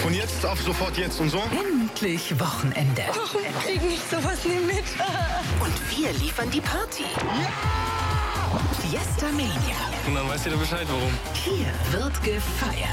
Und jetzt auf sofort jetzt und so? Endlich Wochenende. Warum krieg ich sowas nie mit? Und wir liefern die Party. Ja! Fiesta Mania. Und dann weißt du Bescheid, warum. Hier wird gefeiert.